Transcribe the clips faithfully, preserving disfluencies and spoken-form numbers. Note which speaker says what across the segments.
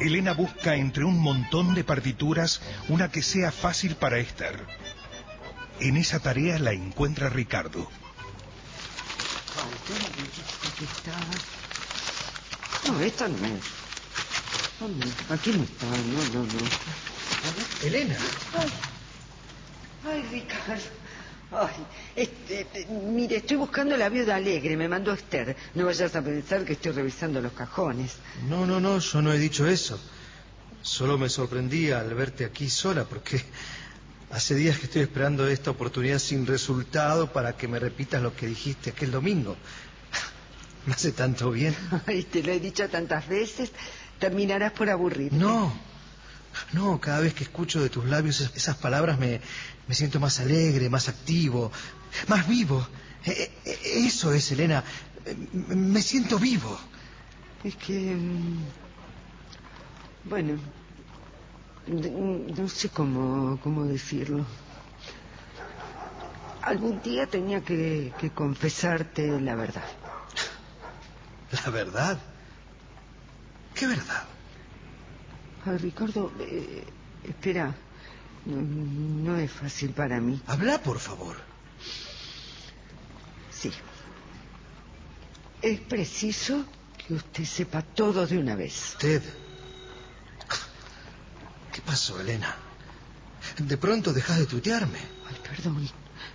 Speaker 1: Elena busca entre un montón de partituras una que sea fácil para Esther. En esa tarea la encuentra Ricardo.
Speaker 2: Ay, qué estaba. No, esta no es. Oh, no, aquí no está, no, no, no.
Speaker 3: Elena.
Speaker 2: Ay, ay, Ricardo. Ay, este, mire, estoy buscando la viuda alegre, me mandó Esther. No vayas a pensar que estoy revisando los cajones.
Speaker 3: No, no, no, yo no he dicho eso. Solo me sorprendí al verte aquí sola, porque hace días que estoy esperando esta oportunidad sin resultado para que me repitas lo que dijiste aquel domingo. Me hace tanto bien.
Speaker 2: Ay, te lo he dicho tantas veces, terminarás por aburrirte.
Speaker 3: No, no, cada vez que escucho de tus labios esas palabras me, me siento más alegre, más activo, más vivo. Eso es, Elena, me siento vivo.
Speaker 2: Es que... Bueno, no sé cómo, cómo decirlo. Algún día tenía que, que confesarte la verdad.
Speaker 3: ¿La verdad? ¿Qué verdad?
Speaker 2: Ay, Ricardo, eh, espera. No, no es fácil para mí.
Speaker 3: Habla, por favor.
Speaker 2: Sí. Es preciso que usted sepa todo de una vez.
Speaker 3: ¿Usted? ¿Qué pasó, Elena? De pronto dejas de tutearme.
Speaker 2: Ay, perdón.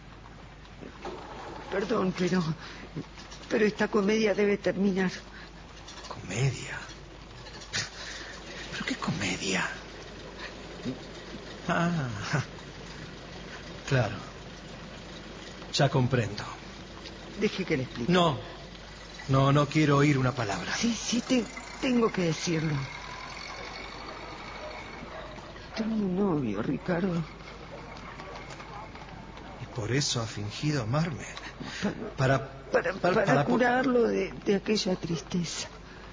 Speaker 2: Perdón, pero... Pero esta comedia debe terminar.
Speaker 3: ¿Comedia? ¿Pero qué comedia? Ah, claro. Ya comprendo.
Speaker 2: Deje que le explique.
Speaker 3: No, no, no quiero oír una palabra.
Speaker 2: Sí, sí, te, tengo que decirlo. Tengo un novio, Ricardo.
Speaker 3: ¿Y por eso ha fingido amarme?
Speaker 2: Para... Para, para, para, para curarlo de, de aquella tristeza.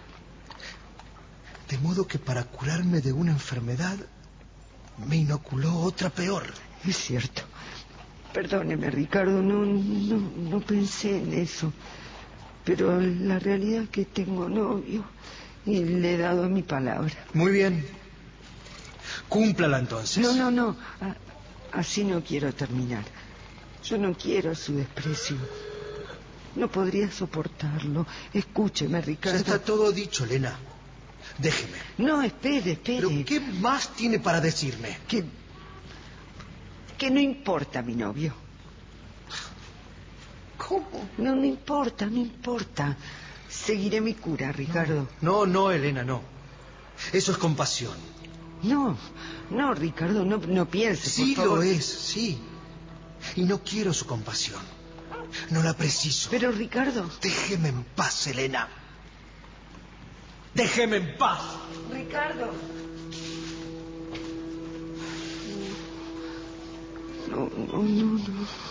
Speaker 3: De modo que para curarme de una enfermedad me inoculó otra peor.
Speaker 2: Es cierto. Perdóneme, Ricardo, no, no, no pensé en eso. Pero la realidad es que tengo novio y le he dado mi palabra.
Speaker 3: Muy bien. Cúmplala entonces.
Speaker 2: No, no, no. Así no quiero terminar. Yo no quiero su desprecio. No podría soportarlo. Escúcheme, Ricardo.
Speaker 3: Ya está todo dicho, Elena. Déjeme.
Speaker 2: No, espere, espere.
Speaker 3: ¿Pero qué más tiene para decirme?
Speaker 2: Que... que no importa mi novio.
Speaker 3: ¿Cómo?
Speaker 2: No, no importa, no importa. Seguiré mi cura, Ricardo.
Speaker 3: No, no, no, Elena, no. Eso es compasión.
Speaker 2: No, no, Ricardo, no, no piense,
Speaker 3: Sí,
Speaker 2: por favor.
Speaker 3: lo es, sí. Y no quiero su compasión. No la preciso.
Speaker 2: Pero, Ricardo...
Speaker 3: Déjeme en paz, Elena. Déjeme en paz.
Speaker 2: Ricardo. No, no, no, no.